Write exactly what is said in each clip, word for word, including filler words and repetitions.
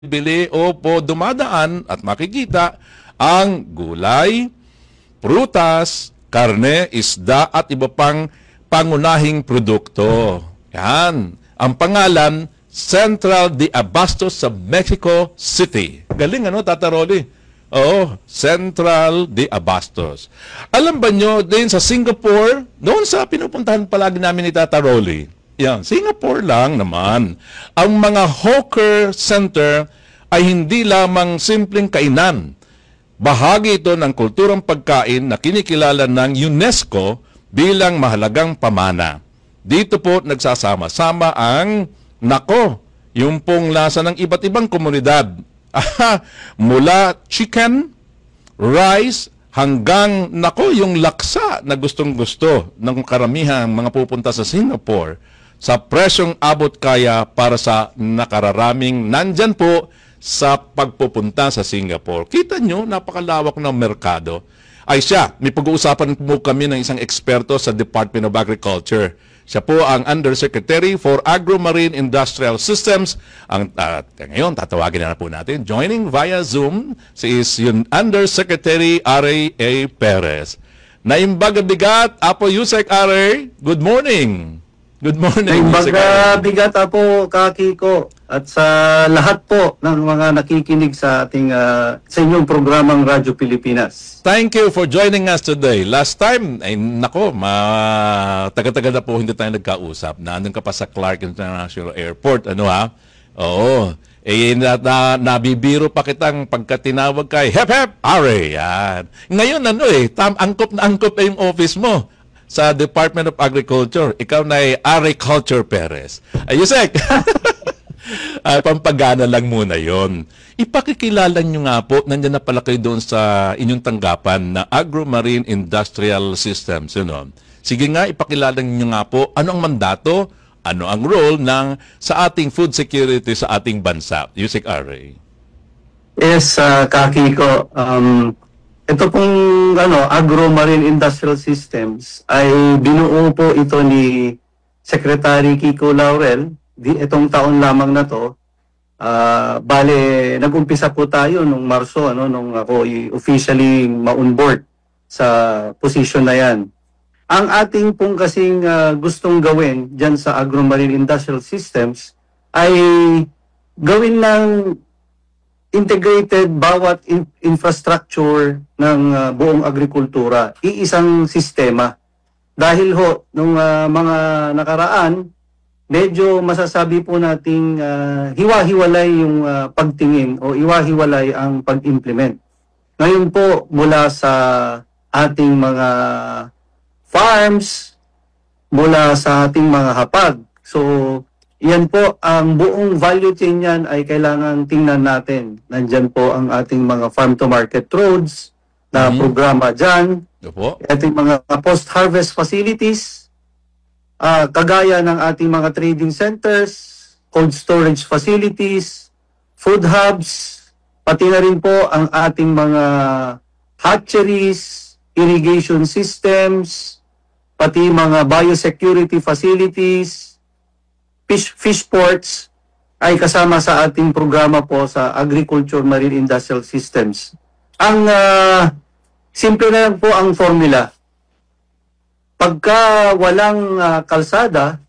bili o po dumadaan at makikita ang gulay, prutas, karne, isda at iba pang pangunahing produkto. Yan. Ang pangalan, Central de Abastos sa Mexico City. Galing ano, Tata Rolly? Oo, Central de Abastos. Alam ba nyo, din sa Singapore, noon sa pinupuntahan palagi namin ni Tata Rolly, yan, Singapore lang naman. Ang mga hawker center ay hindi lamang simpleng kainan. Bahagi ito ng kulturang pagkain na kinikilala ng UNESCO bilang mahalagang pamana. Dito po nagsasama-sama ang, nako, yung pong lasa ng iba't ibang komunidad. Mula chicken, rice, hanggang, nako, yung laksa na gustong-gusto ng karamihang mga pupunta sa Singapore sa presyong abot kaya para sa nakararaming nandyan po sa pagpupunta sa Singapore. Kita nyo, napakalawak ng merkado. Ay siya, may pag-uusapan po kami ng isang eksperto sa Department of Agriculture. Siya po ang Undersecretary for Agro-Marine Industrial Systems. Ang, uh, ngayon, tatawagin na, na po natin. Joining via Zoom, si is yung Undersecretary R A A Perez. Naimbaga-bigat, Apo Yusek R A, good morning. Good morning. Naimbaga-bigat, Apo Kakiko, at sa lahat po ng mga nakikinig sa ating uh, sa inyong programang Radyo Pilipinas. Thank you for joining us today. Last time, ay nako, ma taga-taga na po hindi tayo nagkausap. Nandun ka pa sa Clark International Airport, ano ha? Oo. Eh, na, na, nabibiro pa kitang pagkatinawag kay Hep Hep Are. Yan. Ngayon, ano eh, tam, angkop na angkop na yung office mo sa Department of Agriculture. Ikaw na ay Agriculture Perez. Ay, Yusek! Uh, pampagana lang muna yon. Ipakikilala nyo nga po, nandiyan na pala kayo doon sa inyong tanggapan na Agro-Marine Industrial Systems. You know? Sige nga, ipakilala nyo nga po, ano ang mandato, ano ang role ng sa ating food security sa ating bansa. Yusek R A. Yes, uh, Kakiko. Um, ito pong ano, Agro-Marine Industrial Systems ay binuo po ito ni Secretary Kiko Laurel. Di, itong taon lamang na to, uh, bale, nag-umpisa po tayo nung Marso, ano, nung ako officially ma-onboard sa position na yan. Ang ating pong kasing uh, gustong gawin dyan sa Agro-Marine Industrial Systems ay gawin ng integrated bawat in infrastructure ng uh, buong agrikultura, iisang sistema. Dahil ho, nung uh, mga nakaraan, medyo masasabi po nating uh, hiwa-hiwalay yung uh, pagtingin o hiwa-hiwalay ang pag-implement. Ngayon po, mula sa ating mga farms, mula sa ating mga hapag. So, yan po, ang buong value chain yan ay kailangan tingnan natin. Nandyan po ang ating mga farm-to-market roads na mm-hmm. programa dyan. Opo. Ating mga post-harvest facilities, Uh, kagaya ng ating mga trading centers, cold storage facilities, food hubs, pati na rin po ang ating mga hatcheries, irrigation systems, pati mga biosecurity facilities, fish, fish ports, ay kasama sa ating programa po sa Agriculture Marine Industrial Systems. Ang uh, simple na lang po ang formula. Pagka walang uh, kalsada,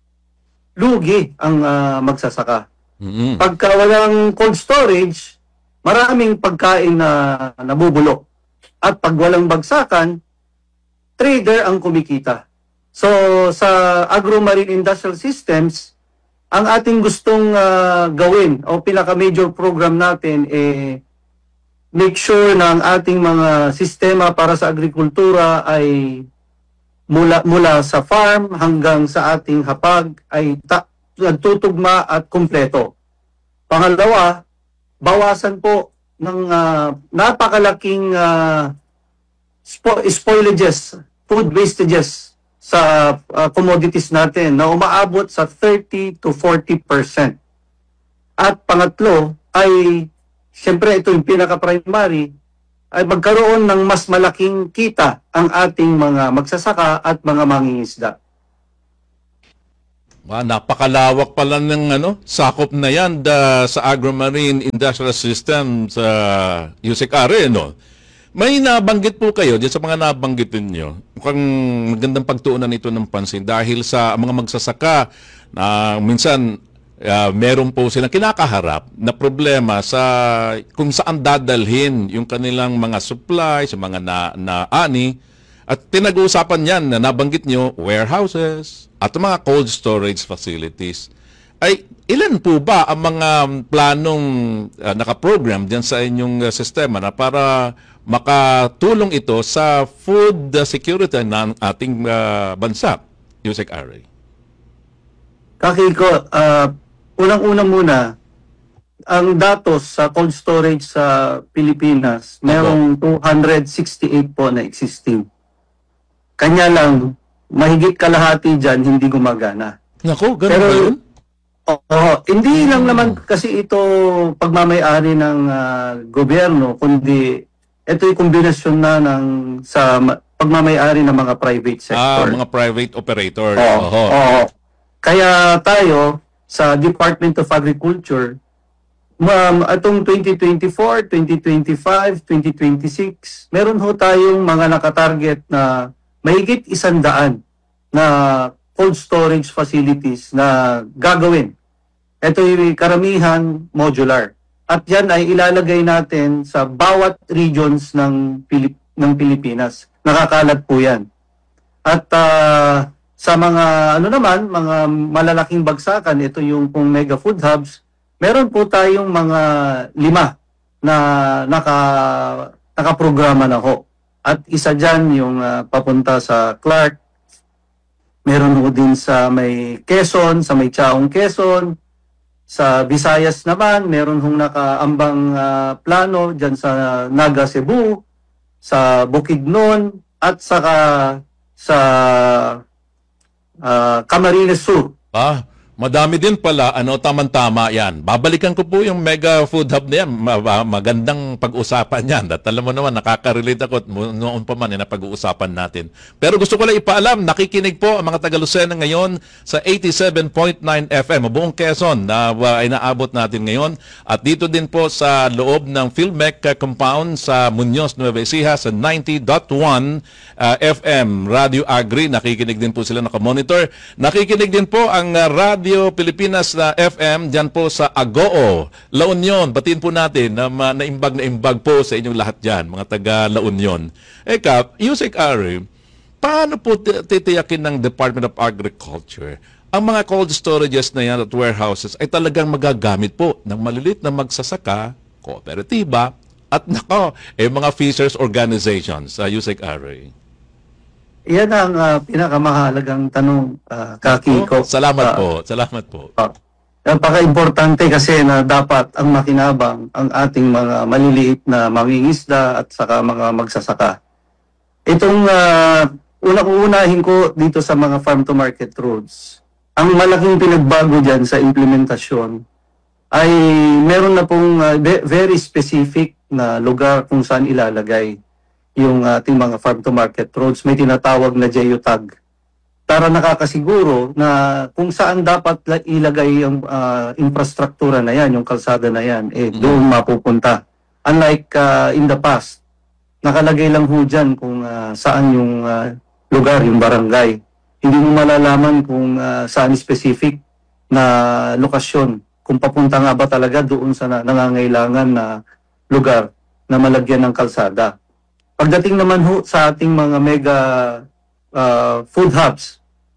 lugi ang uh, magsasaka. Mm-hmm. Pagka walang cold storage, maraming pagkain na nabubulok. At pag walang bagsakan, trader ang kumikita. So sa Agro-Marine Industrial Systems, ang ating gustong uh, gawin o pinaka-major program natin eh make sure na ang ating mga sistema para sa agrikultura ay mula mula sa farm hanggang sa ating hapag ay nagtutugma at kumpleto. Pangalawa, bawasan po ng uh, napakalaking uh, spo spoilages, food wastages sa uh, commodities natin na umaabot sa thirty to forty percent. At pangatlo ay, siyempre ito yung pinaka-primary, ay magkaroon ng mas malaking kita ang ating mga magsasaka at mga mangingisda. Ah, napakalawak pala ng ano, sakop na yan da, sa Agromarine Industrial System sa Yusek Are, no? May nabanggit po kayo diyan sa mga nabanggit ninyo. Mukhang magandang pagtuunan ito ng pansin dahil sa mga magsasaka na minsan uh, meron po silang kinakaharap na problema sa kung saan dadalhin yung kanilang mga supply sa mga na, naani. At pinag-uusapan yan na nabanggit nyo, warehouses at mga cold storage facilities. Ay, ilan po ba ang mga planong uh, nakaprogram dyan sa inyong uh, sistema na para makatulong ito sa food uh, security ng ating uh, bansa, Yusek Are? Kakiko, uh, unang-una muna, ang datos sa cold storage sa Pilipinas, merong two hundred sixty-eight po na existing. Kanya lang, mahigit kalahati dyan hindi gumagana. Nako, ganun Pero, ba yun? Oo, hindi lang naman kasi ito pagmamay-ari ng ah, gobyerno, kundi ito yung kombinasyon na ng sa ma- pagmamay-ari ng mga private Ah, sector. mga private operator. Oo, Oho. oo. Kaya tayo sa Department of Agriculture, ma'am, atong twenty twenty-four, twenty twenty-five, twenty twenty-six, meron ho tayong mga nakatarget na mahigit isandaan na cold storage facilities na gagawin. Ito yung karamihan modular. At yan ay ilalagay natin sa bawat regions ng, Pilip ng Pilipinas. Nakakalat po yan. At ah, sa mga ano naman, mga malalaking bagsakan, ito yung pong mega food hubs, meron po tayong mga lima na naka, nakaprograma na ho. At isa dyan yung ah, papunta sa Clark, meron ho din sa may Quezon, sa may Chaong Quezon, sa Visayas naman, meron hong nakaambang ah, plano dyan sa Naga Cebu, sa Bukidnon, at saka sa ah, Camarines Sur. Ah, madami din pala, ano, tama-tama yan. Babalikan ko po yung mega food hub na yan. Ma- ma- magandang pag-usapan yan. At alam mo naman, nakaka-relate ako mo- noon pa man eh, na pag-uusapan natin. Pero gusto ko lang ipaalam, nakikinig po ang mga taga-Lucena ngayon sa eighty-seven point nine F M, buong Quezon na uh, ay naabot natin ngayon. At dito din po sa loob ng Philmec uh, compound sa Muñoz, Nueva Ecija sa ninety point one uh, F M, Radio Agri. Nakikinig din po sila, nakamonitor. Nakikinig din po ang uh, Radio Pilipinas na F M dyan po sa Agoo, La Union. Batiin po natin na ma- naimbag na imbag po sa inyong lahat dyan, mga taga La Union. Eka, Yusek Are, paano po ti- titiyakin ng Department of Agriculture ang mga cold storages na yan at warehouses ay talagang magagamit po ng malilit na magsasaka, kooperatiba, at nako, eh, mga fishers organizations sa Yusek Are? Yan ang ah, pinakamahalagang tanong, uh, Kakiko. Oh, salamat Ah, po, salamat po. ah, napaka-importante kasi na dapat ang makinabang ang ating mga maliliit na mangingisda at saka mga magsasaka. Itong uh, unang-uunahin ko dito sa mga farm-to-market roads, ang malaking pinagbago dyan sa implementasyon ay meron na pong uh, ve- very specific na lugar kung saan ilalagay yung ating mga farm-to-market roads. May tinatawag na geotag para nakakasiguro na kung saan dapat la- ilagay yung ah, infrastruktura na yan, yung kalsada na yan, eh doon mapupunta. Unlike ah, in the past, nakalagay lang ho dyan kung ah, saan yung ah, lugar, yung barangay. Hindi mo malalaman kung ah, saan specific na lokasyon, kung papunta nga ba talaga doon sa na- nangangailangan na lugar na malagyan ng kalsada. Pagdating naman ho sa ating mga mega ah, food hubs,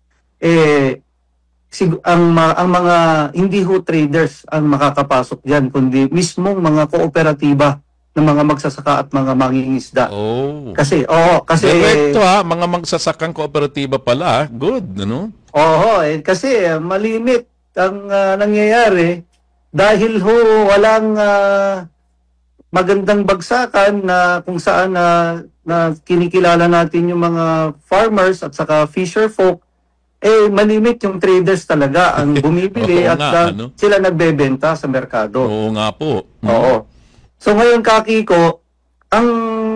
eh, sig- ang, ma- ang mga hindi ho traders ang makakapasok diyan, kundi mismong mga kooperatiba ng mga magsasaka at mga mangingisda. Oh. Kasi, oo, kasi, Direkto ha, mga magsasakang kooperatiba pala. Good, ano? oo, eh, kasi eh, malimit ang ah, nangyayari dahil ho walang ah, magandang bagsakan na kung saan na, na kinikilala natin yung mga farmers at saka fisher folk, eh malimit yung traders talaga ang bumibili Oo at nga, ah, ano? sila nagbebenta sa merkado. Oo nga po. Oo. So ngayon, Kakiko, ang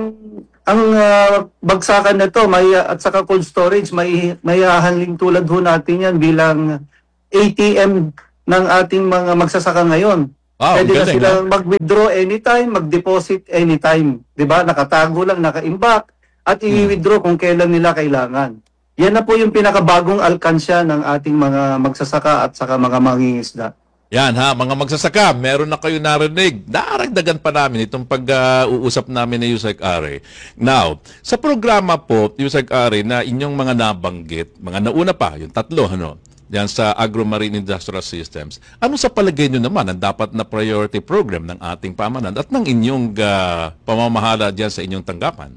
ang ah, bagsakan na to may at saka cold storage may may hahandling tulad ho natin yan bilang A T M ng ating mga magsasaka ngayon. Wow, Pwede na galing, silang mag-withdraw anytime, mag-deposit anytime. 'Di ba? Nakatago lang, naka-imbak at i-withdraw kung kailan nila kailangan. Yan na po yung pinakabagong alkansya ng ating mga magsasaka at saka mga mangingisda. Yan ha, mga magsasaka, meron na kayo narinig. Daragdagan pa namin itong pag-uusap namin ni Yusek Are. Now, sa programa po, Yusek Are, na inyong mga nabanggit, mga nauna pa, yung tatlo, ano, yan sa Agro-Marine Industrial Systems, ano sa palagay nyo naman ang dapat na priority program ng ating pamanan at ng inyong uh, pamamahala dyan sa inyong tanggapan?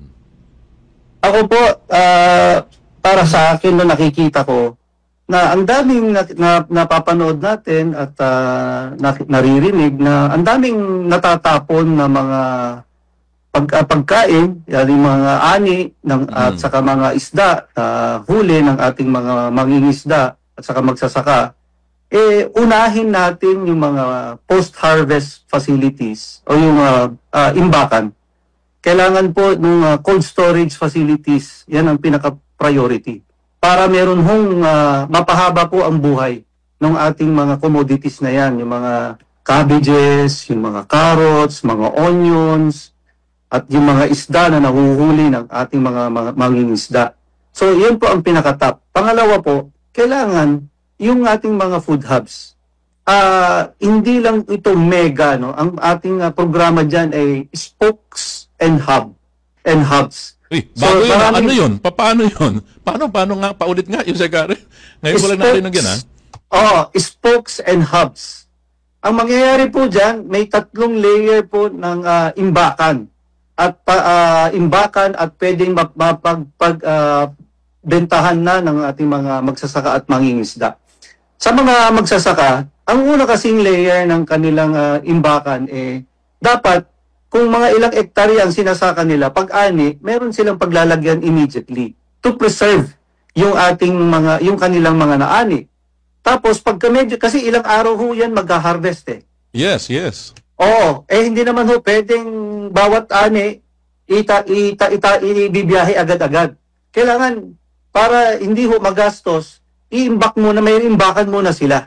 Ako po, ah, para sa akin na nakikita ko, na ang daming na, na, napapanood natin at ah, na, naririnig na ang daming natatapon na mga pag, ah, pagkain, yan yung mga ani ng, at saka mga isda, ah, huli ng ating mga mangingisda at saka magsasaka, eh unahin natin yung mga post-harvest facilities o yung ah, ah, imbakan. Kailangan po ng uh, cold storage facilities, yan ang pinaka-priority. Para meron hong uh, mapahaba po ang buhay ng ating mga commodities na yan, yung mga cabbages, yung mga carrots, mga onions, at yung mga isda na nahuhuli ng ating mga, mga mangingisda. So, yan po ang pinaka-top. Pangalawa po, kailangan yung ating mga food hubs. Ah, hindi lang ito mega, no? Ang ating uh, programa diyan ay spokes and hub and hubs. Uy, So, bago yun, maraming- ano yun? Pa- Paano yun? Paano, paano nga? Paulit nga, Yusek Are. Ngayon wala narinig yan, ha? Oh, spokes and hubs. Ang mangyayari po diyan, may tatlong layer po ng ah, imbakan. At pa, ah, imbakan at pwedeng map- mapag pag, ah, bentahan na ng ating mga magsasaka at mangingisda. Sa mga magsasaka, ang una kasing layer ng kanilang ah, imbakan eh dapat kung mga ilang ektarya ang sinasaka nila, pag-ani, meron silang paglalagyan immediately to preserve yung ating mga yung kanilang mga naani. Tapos pagka medyo kasi ilang araw ho yan magha-harvest eh. Yes, yes. Oo, eh hindi naman ho pwedeng bawat ani ita ita ita ibibiyahe agad-agad. Kailangan para hindi ho magastos, i-imbak muna, may imbakan muna sila.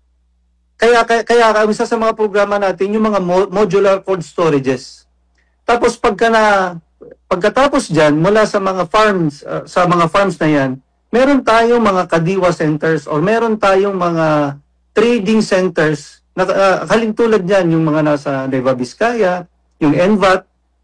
Kaya kaya, kaya isa sa mga programa natin yung mga mo- modular cold storages. Tapos pagka na pagkatapos diyan mula sa mga farms uh, sa mga farms na 'yan, meron tayong mga kadiwa centers or meron tayong mga trading centers na uh, halintulad diyan yung mga nasa Nueva Vizcaya, yung N V A T,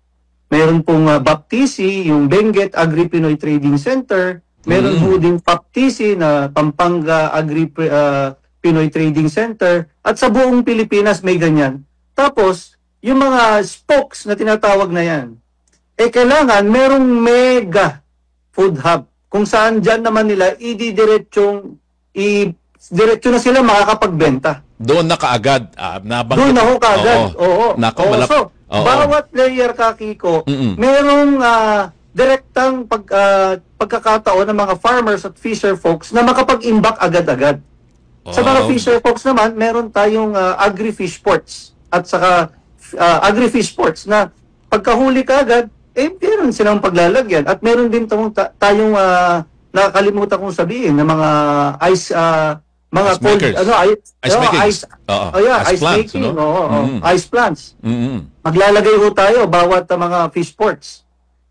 meron pong uh, Baptisi, yung Benguet Agri Pinoy Trading Center, meron Mm. po din Paptisi na Pampanga Agri uh, Pinoy Trading Center, at sa buong Pilipinas may ganyan. Tapos, yung mga spokes na tinatawag na yan, eh kailangan merong mega food hub kung saan dyan naman nila i-diretsyong, i-diretso na sila makakapagbenta. Doon na kaagad. Ah, nabanggit. Doon na ho kaagad. Oo. Oo. Nako, Oo. malap- So, Oo. bawat layer ka, Kiko, Mm-mm. merong ah, direktang pag, ah, pagkakataon ng mga farmers at fisher folks na makapag-imbak agad-agad. Sa mga Oh. fisher folks naman, meron tayong ah, agri-fish ports at saka ah, agri-fish ports na pagkahuli ka agad, eh meron silang paglalagyan. At meron din tayong, tayong ah, nakakalimutan kong sabihin na mga ice ah, mga Ice cold makers. ano ice, Ice oh, makings. ice, Oo. oh, yeah, Ice ice, plants, making, no? oo, oo. Mm. Ice plants. Mm-mm. Maglalagay ho tayo bawat ah, mga fish ports.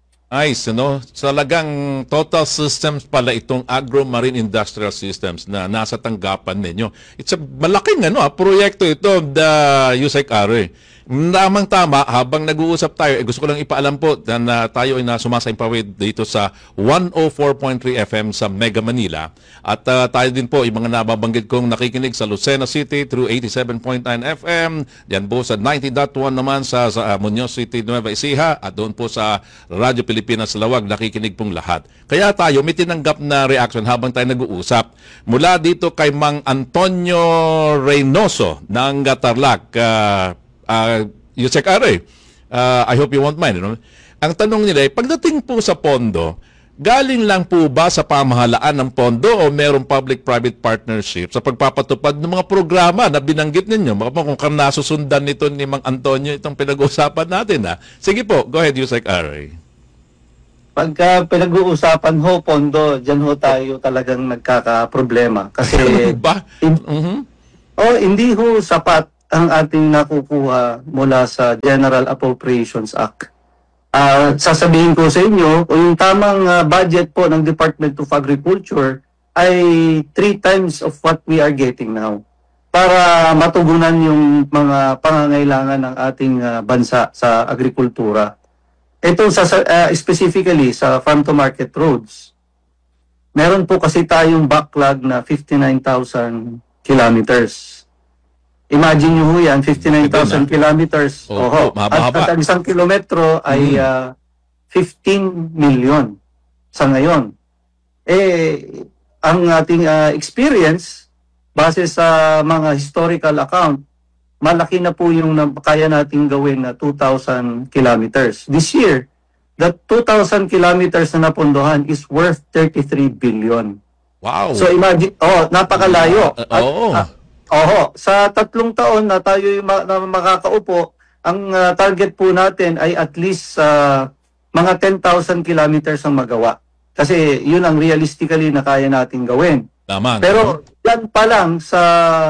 Nice, ano? Talagang total systems pala itong agro-marine industrial systems na nasa tanggapan ninyo. It's a malaking ano, ah, proyekto ito, the Yusek Are. Namang tama, habang nag-uusap tayo, eh, gusto ko lang ipaalam po na, na tayo ay nasumasimpawid dito sa one oh four point three F M sa Mega Manila. At ah, tayo din po, yung mga nababanggit kong nakikinig sa Lucena City through eighty-seven point nine F M. Yan po sa ninety point one naman sa, sa uh, Muñoz City, Nueva Ecija. At doon po sa Radyo Pilipinas Lawag, nakikinig pong lahat. Kaya tayo, may tinanggap na reaction habang tayo nag-uusap. Mula dito kay Mang Antonio Reynoso ng Tarlac. Uh, Uh, Yusek Are, uh, I hope you won't mind. You know? Ang tanong nila, eh, pagdating po sa pondo, galing lang po ba sa pamahalaan ng pondo o merong public-private partnership sa pagpapatupad ng mga programa na binanggit ninyo? Baka kung kung nasusundan nito ni Mang Antonio itong pinag-uusapan natin. Ha? Sige po, go ahead, Yusek Are. Pagka pinag-uusapan ho, pondo, dyan ho tayo talagang nagkaka-problema. Kasi, Ba? in- Mhm. oh, hindi ho sapat ang ating nakukuha mula sa General Appropriations Act. Ah, sasabihin ko sa inyo, kung yung tamang ah, budget po ng Department of Agriculture ay three times of what we are getting now para matugunan yung mga pangangailangan ng ating ah, bansa sa agrikultura. Ito sa sa- ah, specifically sa farm to market roads. Meron po kasi tayong backlog na fifty-nine thousand kilometers. Imagine nyo ho yan, fifty-nine thousand kilometers. Opo, Oho. At, mahaba-haba. at ang isang kilometro ay Mm. ah, fifteen million sa ngayon. Eh, ang ating ah, experience, base sa mga historical account, malaki na po yung na- kaya nating gawin na two thousand kilometers. This year, that two thousand kilometers na napundohan is worth thirty-three billion. Wow. So imagine, oh, napakalayo. Uh, oo. ah, oho, sa tatlong taon na tayo yung ma- na makakaupo, ang ah, target po natin ay at least sa mga ten thousand kilometers ang magawa. Kasi yun ang realistically na kaya natin gawin. Tama. Pero yan pa lang sa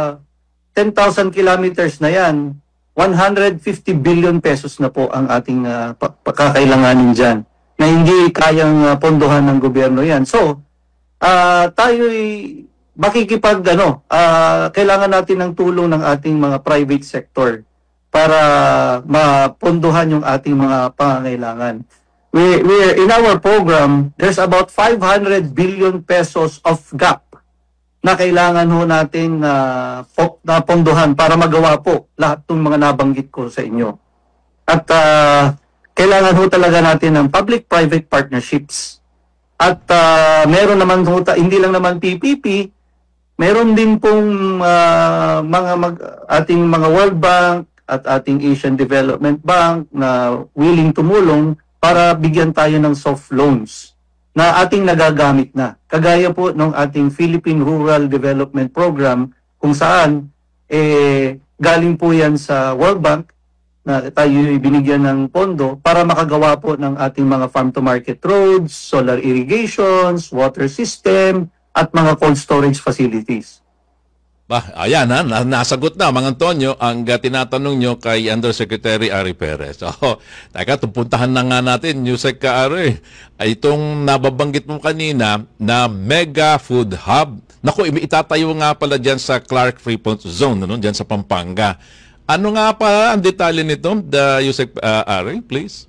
ten thousand kilometers na yan, one hundred fifty billion pesos na po ang ating uh, pagkakailanganin dyan na hindi kayang ah, pondohan ng gobyerno yan. So, ah tayo'y makikipag ano, ah, kailangan natin ng tulong ng ating mga private sector para mapondohan yung ating mga pangangailangan. We we in our program, there's about five hundred billion pesos of gap na kailangan ho natin na po, na pondohan para magawa po lahat ng mga nabanggit ko sa inyo. At ah, kailangan ho talaga natin ng public-private partnerships. At ah, meron naman ho, ta- hindi lang naman P P P, meron din pong ah, mga mag, ating mga World Bank at ating Asian Development Bank na willing tumulong para bigyan tayo ng soft loans na ating nagagamit na. Kagaya po ng ating Philippine Rural Development Program kung saan eh, galing po yan sa World Bank na tayo binigyan ng pondo para makagawa po ng ating mga farm-to-market roads, solar irrigations, water system, at mga cold storage facilities. Ba, ayan ha, na, nasagot na, Mang Antonio, ang uh, tinatanong nyo kay Undersecretary Ari Perez. So, teka, tupuntahan na nga natin, Yusek Ari, ay itong nababanggit mo kanina na Mega Food Hub. Naku, itatayo nga pala dyan sa Clark Freeport Zone, ano, dyan sa Pampanga. Ano nga pa ang detalye nito, the Yusek uh, Ari, please?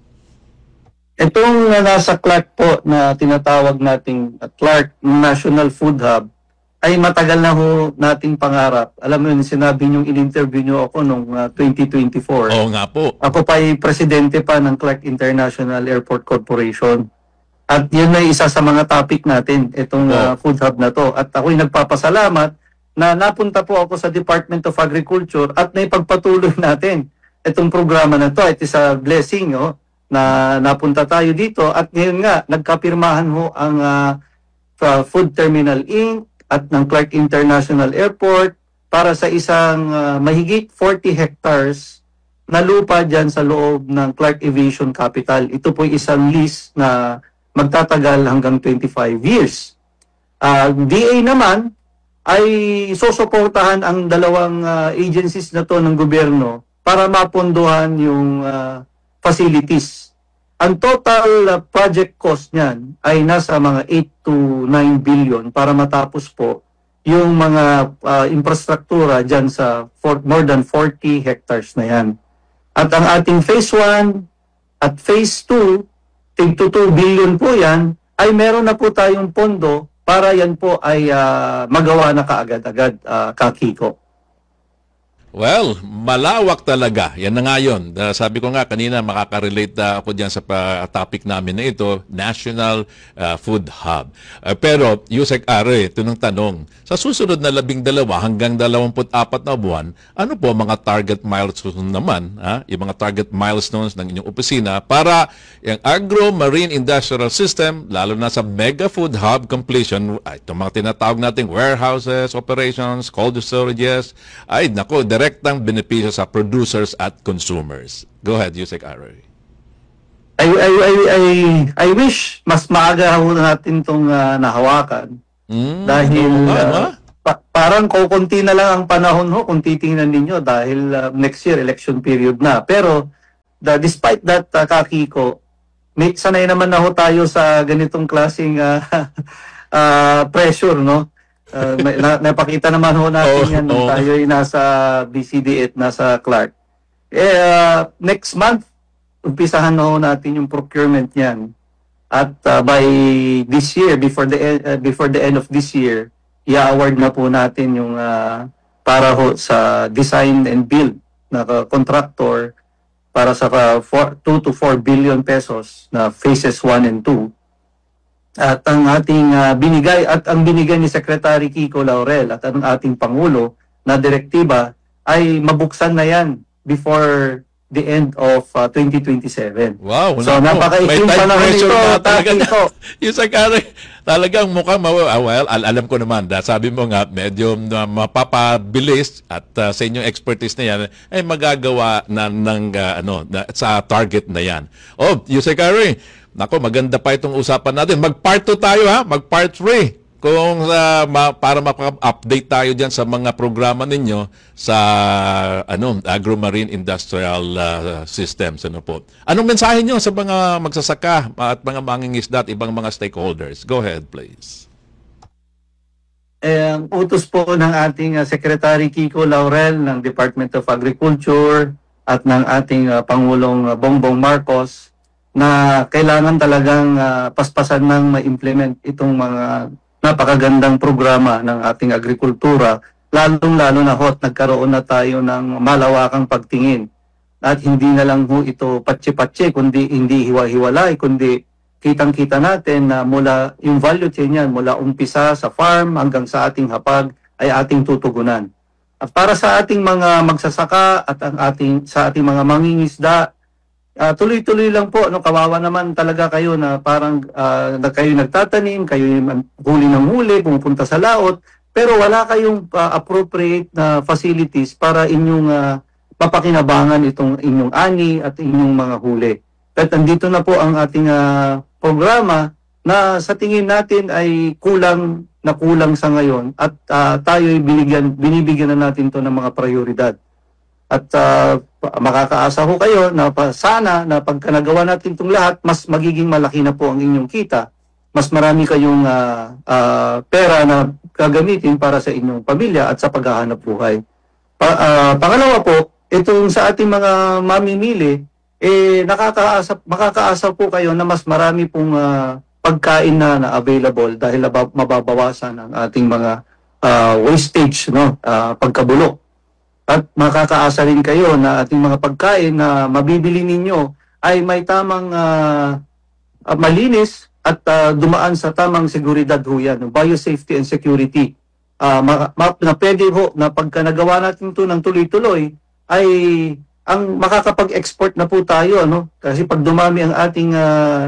Itong uh, nasa Clark po na tinatawag nating uh, Clark National Food Hub ay matagal na ho nating pangarap. Alam mo yun, sinabi niyong in-interview niyo ako noong uh, twenty twenty-four. Oo nga po. Ako pa ay presidente pa ng Clark International Airport Corporation. At yun ay isa sa mga topic natin, itong uh, food hub na to. At ako'y nagpapasalamat na napunta po ako sa Department of Agriculture at naipagpatuloy natin itong programa na to. It is a blessing, oh, na napunta tayo dito. At ngayon nga, nagkapirmahan ho ang uh, Food Terminal Incorporated at ng Clark International Airport para sa isang uh, mahigit forty hectares na lupa dyan sa loob ng Clark Aviation Capital. Ito po isang lease na magtatagal hanggang twenty-five years. Uh, D A naman ay susuportahan ang dalawang uh, agencies na to ng gobyerno para mapondohan yung uh, facilities. Ang total uh, project cost niyan ay nasa mga eight to nine billion para matapos po yung mga uh, infrastruktura dyan sa for, more than forty hectares na yan. At ang ating phase one at phase two, tig to two billion po yan, ay meron na po tayong pondo para yan po ay uh, magawa na kaagad-agad, uh, Kakiko. Well, malawak talaga. Yan na nga yun. Uh, sabi ko nga kanina, makaka-relate uh, ako dyan sa pa- topic namin na ito, National uh, Food Hub. Uh, pero, Yusek Are, ito ng tanong. Sa susunod na labing dalawa hanggang dalawamput apat na buwan, ano po mga target milestones naman, ha? Yung mga target milestones ng inyong opisina para yung agro-marine industrial system, lalo na sa Mega Food Hub completion, ay, itong mga tinatawag nating warehouses, operations, cold storages, ay, nako, direktang benepisyo sa producers at consumers. Go ahead, Yusek Ari. I, I, I, I, I wish mas maaga ho natin itong nahawakan. Mm, Dahil oo nga, no? uh, pa- parang kukunti na lang ang panahon ho kung titingnan ninyo dahil uh, next year election period na. Pero the, despite that, uh, Kakiko, may sanay naman na ho tayo sa ganitong klaseng uh, uh, pressure, no? Uh, may, na, napakita naman ho natin Oo, yan nung oo. tayo ay nasa B C D at nasa Clark. Eh, uh, next month, umpisahan na ho natin yung procurement niyan. At uh, by this year, before the e- uh, before the end of this year, i-award na po natin yung uh, para ho sa design and build na uh, contractor para sa uh, two to four billion pesos na phases one and two. At ang ating uh, binigay at ang binigay ni Secretary Kiko Laurel at ang ating Pangulo na direktiba ay mabuksan na yan before the end of uh, twenty twenty-seven. Wow, So, naku, napakaikling may time panahon pressure ito, na talaga. Kiko. Yung sakari, talagang mukhang, mawa- ah, well, al- alam ko naman, da, sabi mo nga, medyo na mapapabilis at uh, sa inyong expertise na yan, ay magagawa na, ng, uh, ano, na, sa target na yan. Oh, yung sakari, naku, maganda pa itong usapan natin. Mag-part two tayo, ha? Mag-part three. Kung uh, ma- para maka-update tayo diyan sa mga programa ninyo sa ano Agro-Marine Industrial uh, Systems, ano po. Anong mensahe niyo sa mga magsasaka at mga mangingisda at ibang mga stakeholders? Go ahead, please. Eh, ang utos po ng ating uh, Secretary Kiko Laurel ng Department of Agriculture at ng ating uh, Pangulong uh, Bongbong Marcos na kailangan talagang uh, paspasan ng ma-implement itong mga napakagandang programa ng ating agrikultura, lalong-lalo na hot, nagkaroon na tayo ng malawakang pagtingin. At hindi na lang ho ito patsi-patsi, kundi hindi hiwa-hiwalay, kundi kitang-kita natin na mula yung value chain yan, mula umpisa sa farm hanggang sa ating hapag, ay ating tutugunan. At para sa ating mga magsasaka at ang ating, sa ating mga mangingisda, Uh, tuloy-tuloy lang po, no, kawawa naman talaga kayo na parang uh, na kayo nagtatanim, kayo yung huli ng huli, pumupunta sa laot, pero wala kayong uh, appropriate na facilities para inyong uh, papakinabangan itong inyong ani at inyong mga huli. At andito na po ang ating uh, programa na sa tingin natin ay kulang na kulang sa ngayon at uh, tayo ay binigyan, binibigyan na natin to ng mga prioridad. At uh, makakaasa ho kayo na pa, sana na pagka nagawa natin itong lahat, mas magiging malaki na po ang inyong kita. Mas marami kayong uh, uh, pera na gagamitin para sa inyong pamilya at sa paghahanap buhay. Pa, uh, pangalawa po, itong sa ating mga mamimili, eh, nakakaasa, makakaasa po kayo na mas marami pong uh, pagkain na, na available dahil mababawasan ang ating mga uh, wastage, no? uh, pagkabulok. At makakaasa rin kayo na ating mga pagkain na mabibili ninyo ay may tamang uh, uh, malinis at uh, dumaan sa tamang seguridad ho yan, biosafety and security. Uh, ma- ma- na pwede ho na pagka nagawa natin ito ng tuloy-tuloy ay ang makakapag-export na po tayo, no? Kasi pag dumami ang ating uh,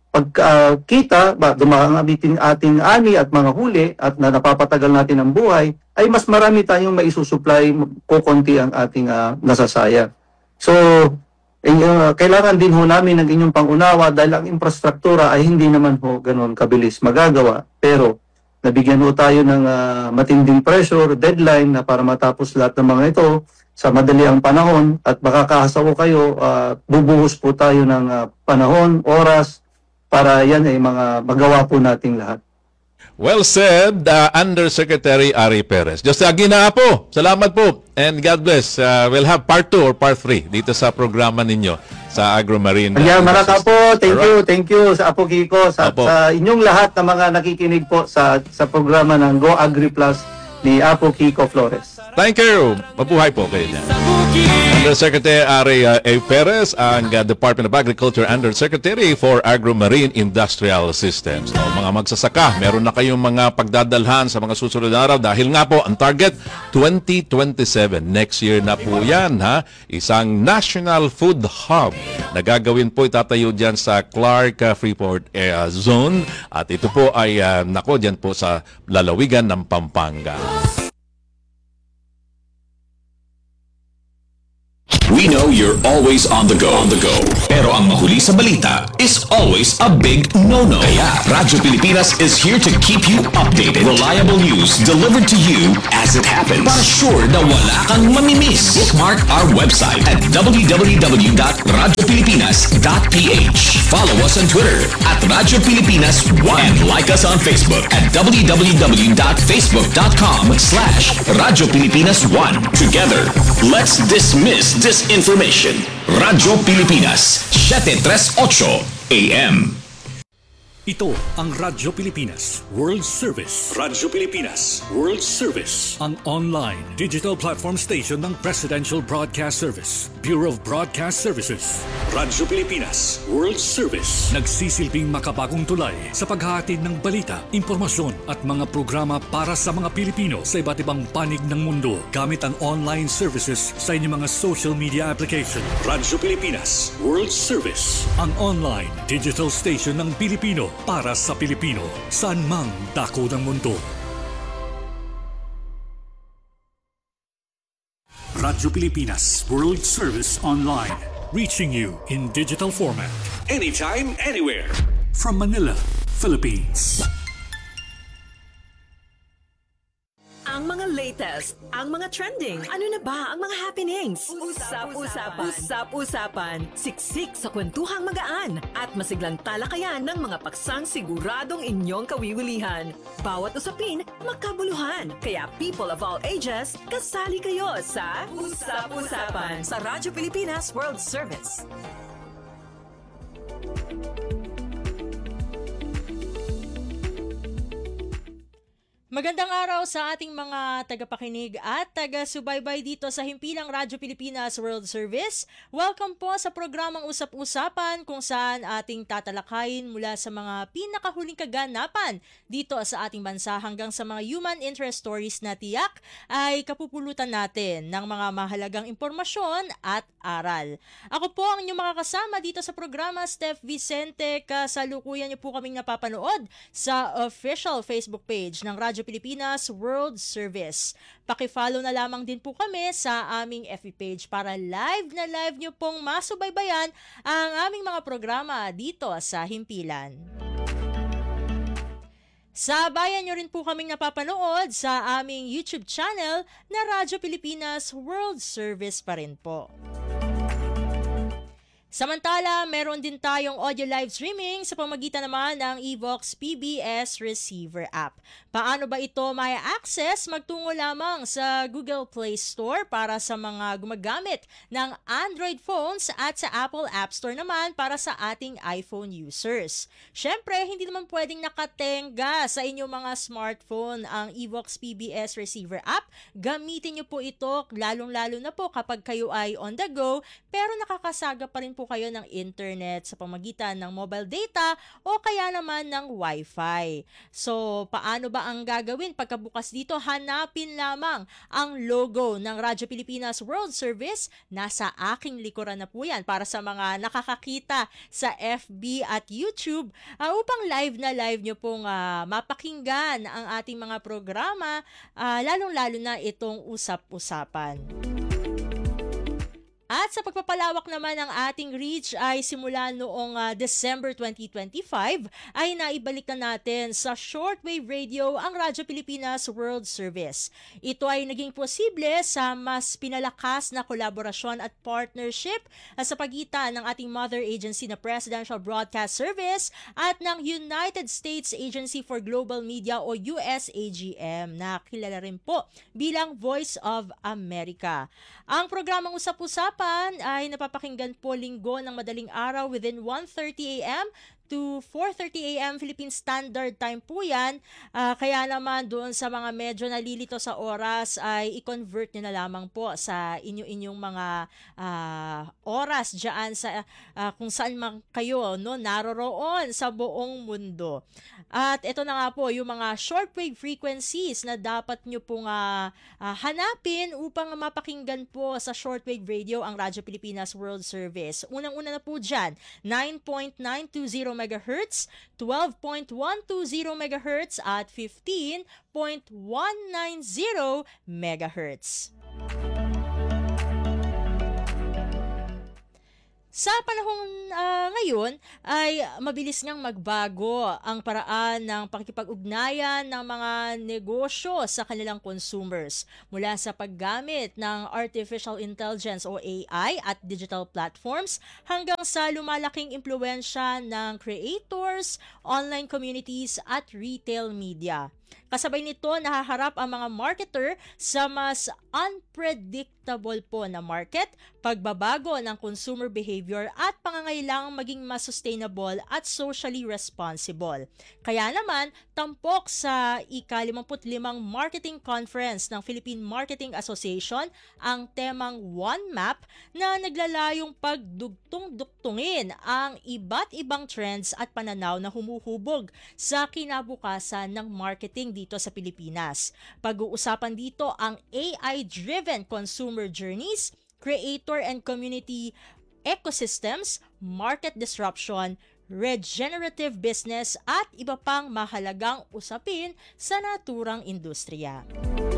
pagkita, uh, dumami ang ating, ating ani at mga huli at na napapatagal natin ang buhay, ay mas marami tayong maisusupply, kukunti ang ating uh, nasasayang. So, eh, uh, kailangan din ho namin ng inyong pangunawa dahil ang infrastruktura ay hindi naman ho ganun kabilis magagawa. Pero, nabigyan ho tayo ng uh, matinding pressure, deadline na para matapos lahat ng mga ito sa madali ang panahon at makakaasa ko kayo, uh, bubuhos po tayo ng uh, panahon, oras, para yan ay mga magawa po nating lahat. Well said, uh, Undersecretary Ari Perez. Diyos sa Ginaa po. Salamat po. And God bless. Uh, we'll have part two or part three dito sa programa ninyo sa Agro-Marine. Kaya maraka po. Thank you. Thank you sa Apo Kiko. Sa, Apo. sa inyong lahat na mga nakikinig po sa, sa programa ng Go Agri Plus ni Apo Kiko Flores. Thank you. Mabuhay po kayo dyan. Undersecretary Ari uh, A. Perez, ang uh, Department of Agriculture Undersecretary for Agro-Marine Industrial Systems. No, mga magsasaka, meron na kayong mga pagdadalhan sa mga susunod na araw dahil nga po ang target twenty twenty-seven. Next year na po yan. Ha? Isang National Food Hub na gagawin po itatayo dyan sa Clark uh, Freeport uh, Zone at ito po ay uh, nako dyan po sa lalawigan ng Pampanga. We know you're always on the go. On the go. Pero ang mahuli sa balita is always a big no-no. Kaya Radyo Pilipinas is here to keep you updated. Reliable news delivered to you as it happens. Para sure na wala kang mamimiss. Bookmark our website at w w w dot radyo pilipinas dot p h. Follow us on Twitter at Radyo Pilipinas one and like us on Facebook at w w w dot facebook dot com slash Radyo Pilipinas one. Together, let's dismiss disinformation. Radyo Pilipinas, seven thirty-eight A M. Ito ang Radyo Pilipinas World Service. Radyo Pilipinas World Service. Ang online digital platform station ng Presidential Broadcast Service, Bureau of Broadcast Services. Radyo Pilipinas World Service. Nagsisilbing makabagong tulay sa paghahatid ng balita, impormasyon at mga programa para sa mga Pilipino sa iba't ibang panig ng mundo gamit ang online services sa inyong mga social media application. Radyo Pilipinas World Service. Ang online digital station ng Pilipino para sa Pilipino, saan mang dako ng mundo. Radyo Pilipinas World Service Online, reaching you in digital format, anytime, anywhere. From Manila, Philippines. Ang mga latest, ang mga trending, ano na ba ang mga happenings? Usap-usapan, usap-usapan, siksik sa kwentuhang magaan at masiglang talakayan ng mga paksang siguradong inyong kawiwilihan. Bawat usapin, makabuluhan. Kaya people of all ages, kasali kayo sa Usap-usapan sa Radyo Pilipinas World Service. Magandang araw sa ating mga tagapakinig at taga-subaybay dito sa himpilang Radyo Pilipinas World Service. Welcome po sa programang Usap-Usapan kung saan ating tatalakayin mula sa mga pinakahuling kaganapan dito sa ating bansa hanggang sa mga human interest stories na tiyak ay kapupulutan natin ng mga mahalagang impormasyon at aral. Ako po ang inyong mga kasama dito sa programa, Steph Vicente. Kasalukuyan niyo po kaming napapanood sa official Facebook page ng Radyo Pilipinas World Service. Paki-follow na lamang din po kami sa aming F B page para live na live nyo pong masubaybayan ang aming mga programa dito sa himpilan. Sabayan nyo rin po kaming napapanood sa aming YouTube channel na Radyo Pilipinas World Service pa rin po. Samantala, meron din tayong audio live streaming sa pamagitan naman ng Evox P B S Receiver app. Paano ba ito may access? Magtungo lamang sa Google Play Store para sa mga gumagamit ng Android phones at sa Apple App Store naman para sa ating iPhone users. Syempre, hindi naman pwedeng nakatenga sa inyong mga smartphone ang Evox P B S Receiver app. Gamitin nyo po ito lalong-lalo na po kapag kayo ay on the go pero nakakasaga pa rin po kayo ng internet sa pamagitan ng mobile data o kaya naman ng Wi-Fi. So, paano ba ang gagawin? Pagkabukas dito, hanapin lamang ang logo ng Radyo Pilipinas World Service. Nasa aking likuran na po yan para sa mga nakakakita sa F B at YouTube uh, upang live na live nyo pong uh, mapakinggan ang ating mga programa, uh, lalong-lalo na itong usap-usapan. At sa pagpapalawak naman ng ating reach ay simula noong uh, December twenty twenty-five ay naibalik na natin sa shortwave radio ang Radyo Pilipinas World Service. Ito ay naging posible sa mas pinalakas na kolaborasyon at partnership uh, sa pagitan ng ating mother agency na Presidential Broadcast Service at ng United States Agency for Global Media o U S A G M na kilala rin po bilang Voice of America. Ang programang Usap-Usapan ay napapakinggan po linggo ng madaling araw within one thirty a m to four thirty a m Philippine Standard Time po yan. Uh, kaya naman doon sa mga medyo nalilito sa oras ay i-convert nyo na lamang po sa inyo-inyong mga uh, oras dyan sa, uh, kung saan man kayo no, naroroon sa buong mundo. At ito na nga po yung mga shortwave frequencies na dapat nyo pong uh, uh, hanapin upang mapakinggan po sa shortwave radio ang Radyo Pilipinas World Service. Unang-una na po dyan, nine point nine two zero megahertz, twelve point one two zero megahertz at fifteen point one nine zero megahertz. Sa panahon ah, ngayon ay mabilis ngang magbago ang paraan ng pakikipag-ugnayan ng mga negosyo sa kanilang consumers mula sa paggamit ng artificial intelligence o A I at digital platforms hanggang sa lumalaking impluensya ng creators, online communities at retail media. Kasabay nito, nahaharap ang mga marketer sa mas unpredictable po na market, pagbabago ng consumer behavior at pangangailangang maging mas sustainable at socially responsible. Kaya naman, tampok sa ika limang Marketing Conference ng Philippine Marketing Association ang temang One Map na naglalayong pagdugtong-duktungin ang iba't ibang trends at pananaw na humuhubog sa kinabukasan ng marketing dito sa Pilipinas. Pag-uusapan dito ang A I-driven consumer journeys, creator and community ecosystems, market disruption, regenerative business at iba pang mahalagang usapin sa naturang industriya.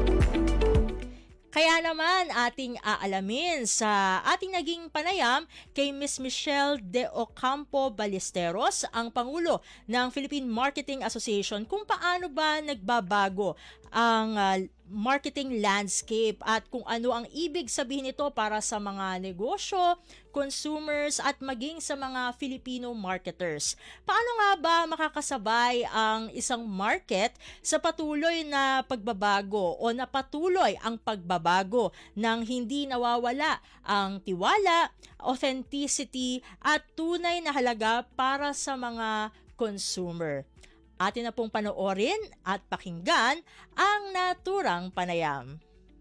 Kaya naman ating aalamin sa ating naging panayam kay Miss Michelle De Ocampo Ballesteros, ang Pangulo ng Philippine Marketing Association, kung paano ba nagbabago ang uh, marketing landscape at kung ano ang ibig sabihin nito para sa mga negosyo, consumers at maging sa mga Filipino marketers. Paano nga ba makakasabay ang isang market sa patuloy na pagbabago o na patuloy ang pagbabago nang hindi nawawala ang tiwala, authenticity at tunay na halaga para sa mga consumer? Atin na pong panoorin at pakinggan ang naturang panayam.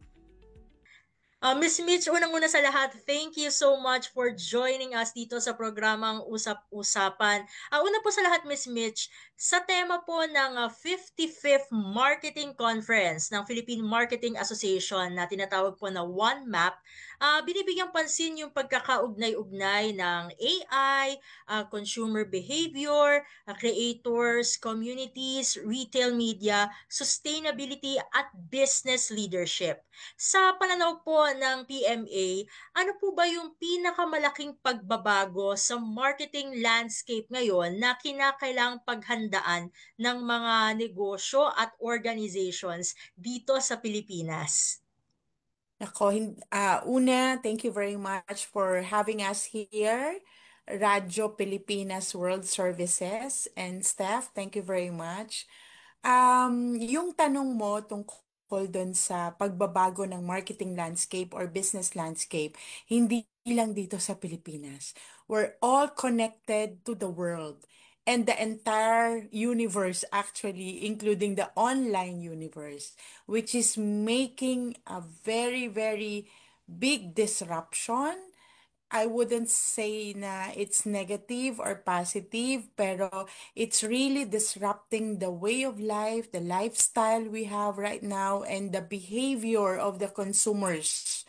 Uh, Miss Mitch, unang-una sa lahat, thank you so much for joining us dito sa programang Usap-Usapan. Uh, una po sa lahat, Miss Mitch, sa tema po ng uh, fifty-fifth Marketing Conference ng Philippine Marketing Association na tinatawag po na One Map, uh, binibigyang pansin yung pagkakaugnay-ugnay ng A I, uh, consumer behavior, uh, creators, communities, retail media, sustainability at business leadership. Sa pananaw po ng P M A, ano po ba yung pinakamalaking pagbabago sa marketing landscape ngayon na kinakailangang paghandaan ng mga negosyo at organizations dito sa Pilipinas? Nako, hin- ah, una, thank you very much for having us here. Radyo Pilipinas World Services and staff, thank you very much. Um, yung tanong mo tungkol doon sa pagbabago ng marketing landscape or business landscape, hindi lang dito sa Pilipinas. We're all connected to the world and the entire universe actually, including the online universe, which is making a very, very big disruption. I wouldn't say na it's negative or positive, pero it's really disrupting the way of life, the lifestyle we have right now, and the behavior of the consumers.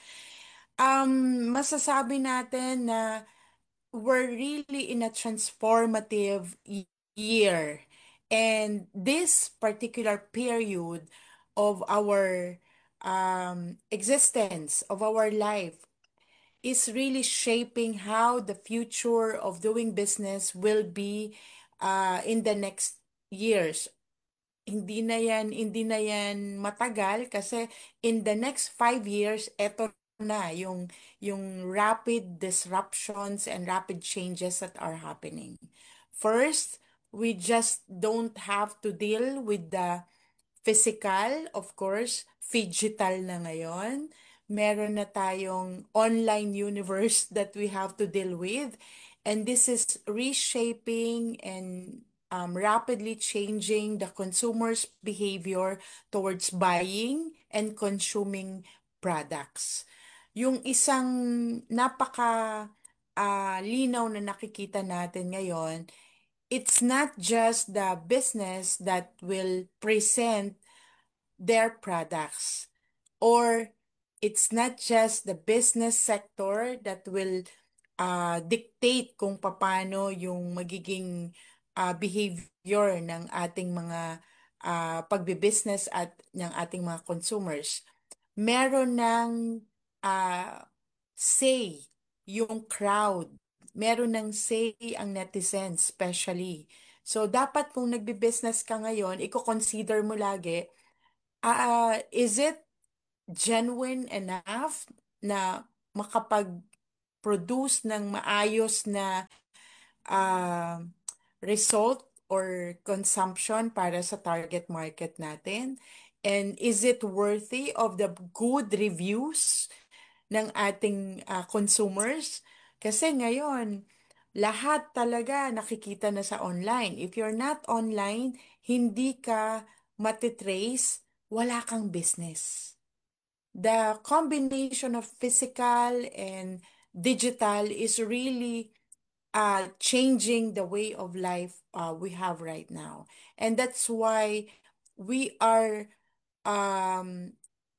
Um, masasabi natin na we're really in a transformative y- year. And this particular period of our um, existence, of our life, is really shaping how the future of doing business will be uh, in the next years. Hindi na yan, hindi na yan matagal kasi in the next five years, eto na yung, yung rapid disruptions and rapid changes that are happening. First, we just don't have to deal with the physical, of course, digital na ngayon. Meron na tayong online universe that we have to deal with. And this is reshaping and um, rapidly changing the consumer's behavior towards buying and consuming products. Yung isang napaka ah, linaw na nakikita natin ngayon, it's not just the business that will present their products, or it's not just the business sector that will uh, dictate kung paano yung magiging uh, behavior ng ating mga uh, pagbibusiness at ng ating mga consumers. Meron ng uh, say yung crowd, meron ng say ang netizens, especially. So, dapat kung nagbi-business ka ngayon, i-consider mo lagi, ah, is it genuine enough na makapag-produce ng maayos na ah, result or consumption para sa target market natin? And is it worthy of the good reviews ng ating ah, consumers? Kasi ngayon, lahat talaga nakikita na sa online. If you're not online, hindi ka matitrace, wala kang business. The combination of physical and digital is really uh, changing the way of life uh, we have right now. And that's why we are um,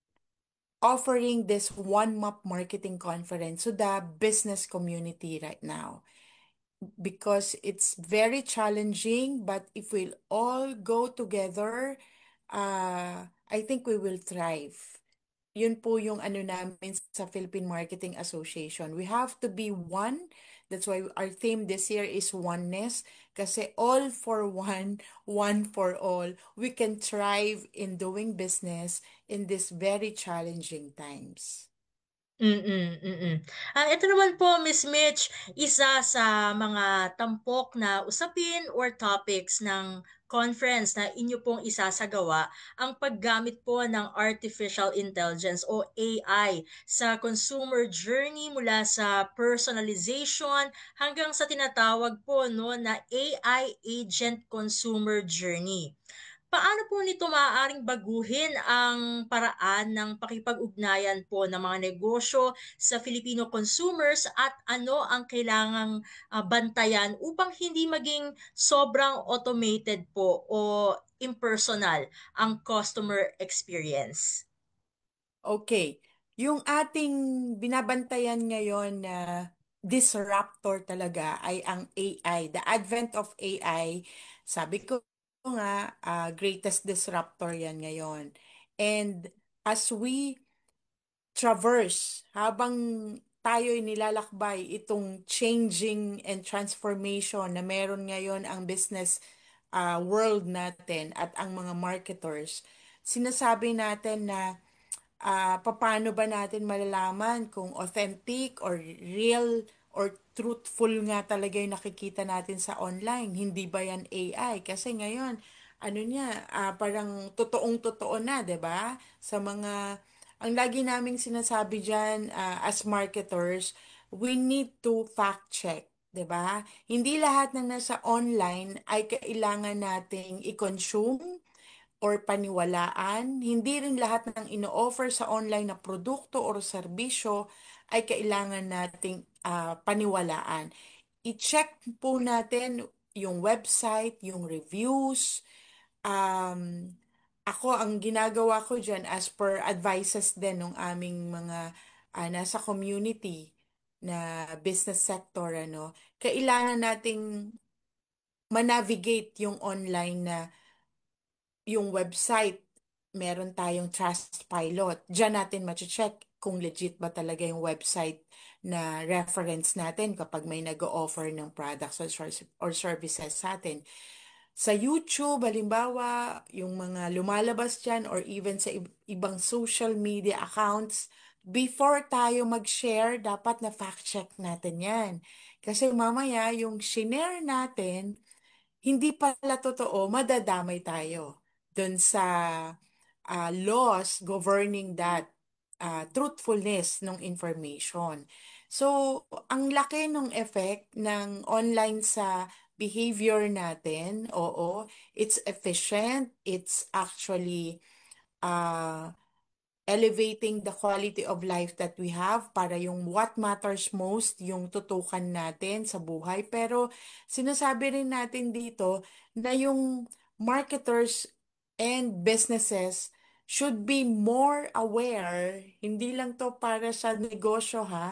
offering this one map marketing conference to the business community right now because it's very challenging, but if we'll all go together, uh, I think we will thrive. Yun po yung ano namin sa Philippine Marketing Association. We have to be one. That's why our theme this year is oneness. Kasi all for one, one for all. We can thrive in doing business in these very challenging times. Mm, mm. Ah, ito naman po, Miss Mitch, isa sa mga tampok na usapin or topics ng conference na inyo pong isasagawa ang paggamit po ng artificial intelligence o A I sa consumer journey mula sa personalization hanggang sa tinatawag po no na A I agent consumer journey. Paano po nito maaaring baguhin ang paraan ng pakipag-ugnayan po ng mga negosyo sa Filipino consumers at ano ang kailangang ah, bantayan upang hindi maging sobrang automated po o impersonal ang customer experience? Okay. Yung ating binabantayan ngayon na disruptor talaga ay ang A I. The advent of A I, sabi ko nga, ah, greatest disruptor yan ngayon. And as we traverse, habang tayo'y nilalakbay itong changing and transformation na meron ngayon ang business ah, world natin at ang mga marketers, sinasabi natin na ah, papaano ba natin malalaman kung authentic or real or truthful nga talaga yung nakikita natin sa online? Hindi ba yan A I? Kasi ngayon, ano niya, ah, parang totoong-totoo na, 'di ba? Sa mga, ang lagi naming sinasabi diyan as marketers, we need to fact check. 'Di ba? Hindi lahat ng nasa online ay kailangan nating i-consume or paniwalaan. Hindi rin lahat ng ino-offer sa online na produkto o serbisyo ay kailangan nating ah, paniwalaan. I-check po natin yung website, yung reviews. Um, ako, ang ginagawa ko dyan as per advices din ng aming mga ah, nasa community na business sector, ano, kailangan nating manavigate yung online na yung website, meron tayong Trustpilot. Diyan natin ma-check kung legit ba talaga yung website na reference natin kapag may nag-o-offer ng products or, ser- or services sa atin. Sa YouTube, halimbawa, yung mga lumalabas dyan or even sa ib- ibang social media accounts, before tayo mag-share, dapat na fact-check natin yan. Kasi mamaya, yung shinare natin, hindi pala totoo, madadamay tayo dun sa ah, laws governing that ah, truthfulness ng information. So, ang laki ng effect ng online sa behavior natin. Oo, it's efficient, it's actually ah, elevating the quality of life that we have para yung what matters most, yung tutukan natin sa buhay. Pero sinasabi rin natin dito na yung marketers and businesses should be more aware, hindi lang to para sa negosyo ha,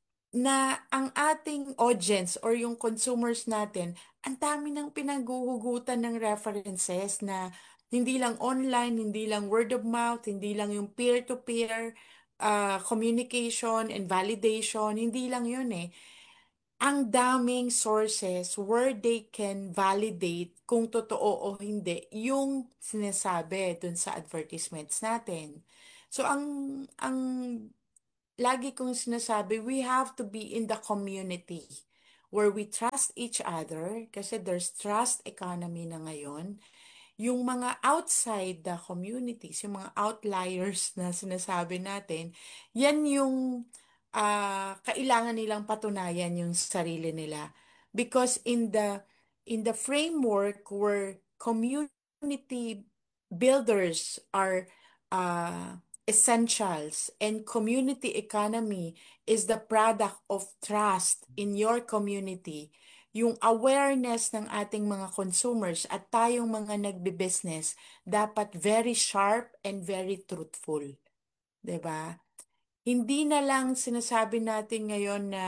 na ang ating audience or yung consumers natin, ang dami ng pinaguhugutan ng references na hindi lang online, hindi lang word of mouth, hindi lang yung peer-to-peer ah, communication and validation, hindi lang yun eh. ang daming sources where they can validate kung totoo o hindi yung sinasabi dun sa advertisements natin. So ang ang lagi kong sinasabi, we have to be in the community where we trust each other kasi there's trust economy na ngayon. Yung mga outside the communities, yung mga outliers na sinasabi natin, yan yung ah, kailangan nilang patunayan yung sarili nila. Because in the in the framework where community builders are uh, essentials and community economy is the product of trust in your community, yung awareness ng ating mga consumers at tayong mga nagbi-business dapat very sharp and very truthful, 'di ba? Hindi na lang sinasabi natin ngayon na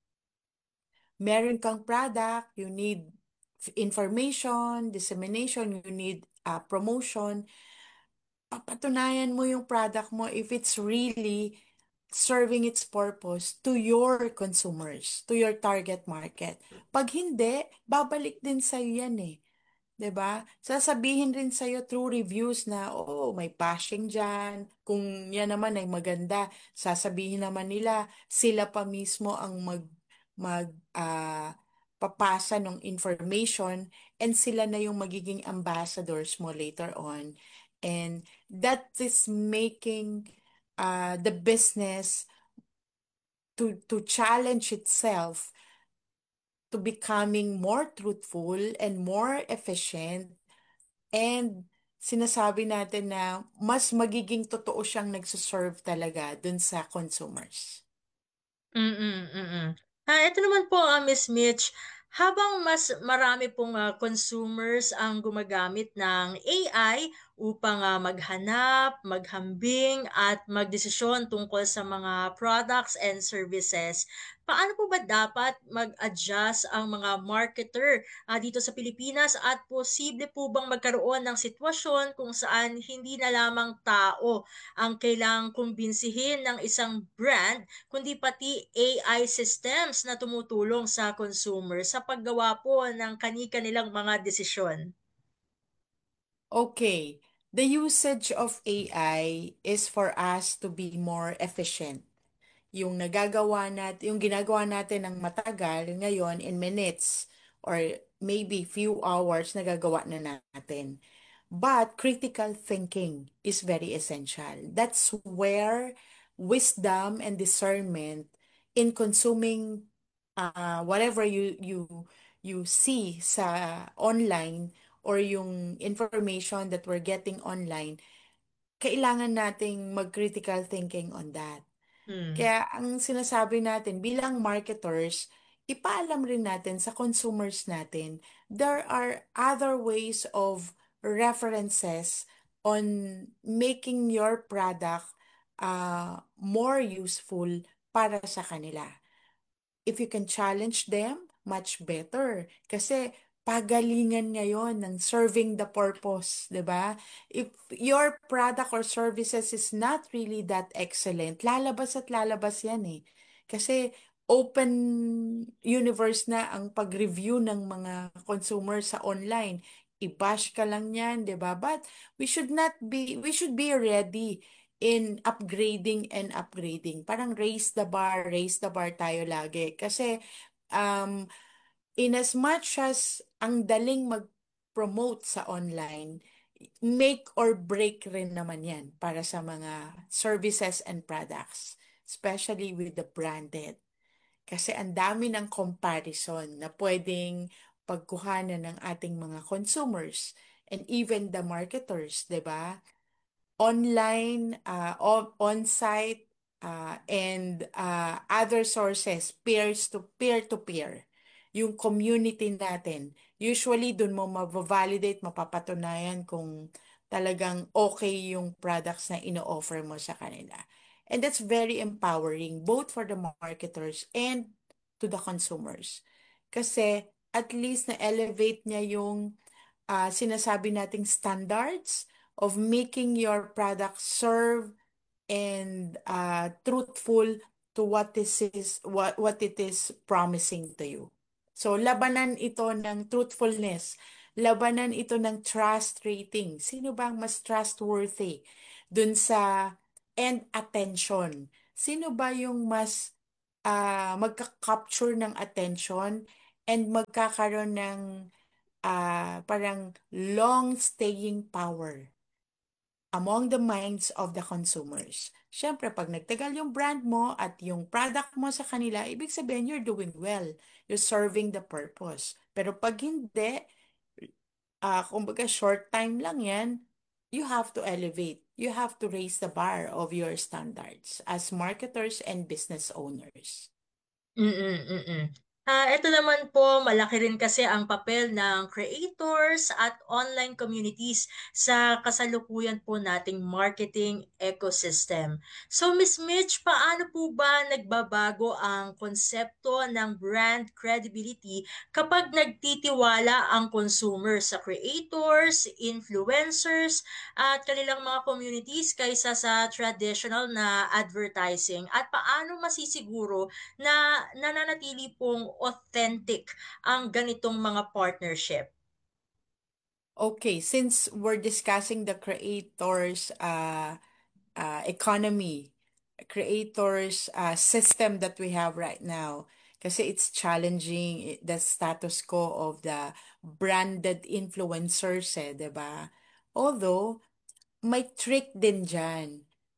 meron kang product, you need information, dissemination, you need uh, promotion. Papatunayan mo yung product mo if it's really serving its purpose to your consumers, to your target market. Pag hindi, babalik din sa'yo yan eh. 'Di ba? Sasabihin rin sa'yo through reviews na, oh, may bashing dyan. Kung yan naman ay maganda, sasabihin naman nila, sila pa mismo ang mag, mag, ah, papasa ng information and sila na yung magiging ambassadors mo later on. And that is making uh, the business to, to challenge itself to becoming more truthful and more efficient. And sinasabi natin na mas magiging totoo siyang nagsuserve talaga dun sa consumers. Mm, mm. Ah, ito naman po, ah, Miss Mitch, habang mas marami pong ah, consumers ang gumagamit ng A I upang ah, maghanap, maghambing at magdesisyon tungkol sa mga products and services, paano po ba dapat mag-adjust ang mga marketer ah, dito sa Pilipinas at posible po bang magkaroon ng sitwasyon kung saan hindi na lamang tao ang kailangang kumbinsihin ng isang brand kundi pati A I systems na tumutulong sa consumer sa paggawa po ng kani-kanilang mga desisyon. Okay, the usage of A I is for us to be more efficient. Yung nagagawa natin, yung ginagawa natin ng matagal ngayon in minutes or maybe few hours nagagawa na natin. But critical thinking is very essential. That's where wisdom and discernment in consuming uh, whatever you you you see sa online or yung information that we're getting online, kailangan nating mag-critical thinking on that. Hmm. Kaya ang sinasabi natin bilang marketers, ipaalam rin natin sa consumers natin, there are other ways of references on making your product uh, more useful para sa kanila. If you can challenge them, much better. Kasi pagalingan ngayon ng serving the purpose, 'di ba? If your product or services is not really that excellent, lalabas at lalabas 'yan eh. Kasi open universe na ang pag-review ng mga consumer sa online. I-bash ka lang 'yan, 'di ba? But we should not be we should be ready in upgrading and upgrading. Parang raise the bar, raise the bar tayo lagi. Kasi um, in as much as ang daling mag-promote sa online, make or break rin naman yan para sa mga services and products, especially with the branded. Kasi ang dami ng comparison na pwedeng pagkuhanan ng ating mga consumers and even the marketers, 'di ba? Online, uh, on- on-site, uh, and uh, other sources, peers to peer-to-peer. Yung community natin. Usually, dun mo mababalidate, mapapatunayan kung talagang okay yung products na ino-offer mo sa kanila. And that's very empowering, both for the marketers and to the consumers. Kasi at least na-elevate niya yung uh, sinasabi nating standards of making your product serve and uh, truthful to what this is what what it is promising to you. So labanan ito ng truthfulness, labanan ito ng trust rating. Sino ba ang mas trustworthy dun sa and attention? Sino ba yung mas ah, magka-capture ng attention and magkakaroon ng ah, parang long-staying power among the minds of the consumers. Siyempre, pag nagtagal yung brand mo at yung product mo sa kanila, ibig sabihin you're doing well. You're serving the purpose. Pero pag hindi, ah kumbaga short time lang yan, you have to elevate. You have to raise the bar of your standards as marketers and business owners. Mm, mm. Ah, ito naman po, malaki rin kasi ang papel ng creators at online communities sa kasalukuyan po nating marketing ecosystem. So, Miss Mitch, paano po ba nagbabago ang konsepto ng brand credibility kapag nagtitiwala ang consumer sa creators, influencers, at kanilang mga communities kaysa sa traditional na advertising? At paano masisiguro na nananatili pong authentic ang ganitong mga partnership? Okay, since we're discussing the creators uh, uh, economy, creators uh, system that we have right now, kasi it's challenging i- the status quo of the branded influencers, eh, 'di ba? Although, may trick din dyan.